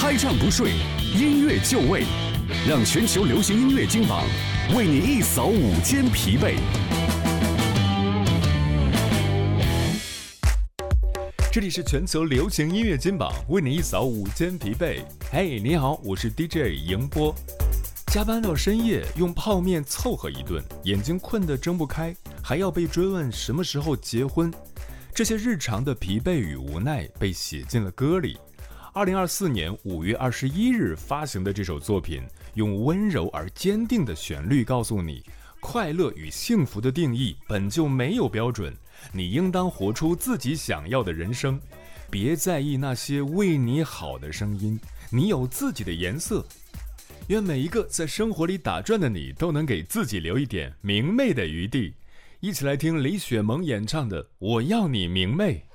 开唱不睡，音乐就位，让全球流行音乐金榜为你一扫午间疲惫。 这里是全球流行音乐金榜，为你一扫午间疲惫。嘿，你好，我是 DJ 迎波。加班到深夜，用泡面凑合一顿，眼睛困得睁不开，还要被追问什么时候结婚。这些日常的疲惫与无奈被写进了歌里。2024年5月21日发行的这首作品，用温柔而坚定的旋律告诉你，快乐与幸福的定义本就没有标准，你应当活出自己想要的人生，别在意那些为你好的声音，你有自己的颜色。愿每一个在生活里打转的你，都能给自己留一点明媚的余地。一起来听李雪萌演唱的《我要你明媚》。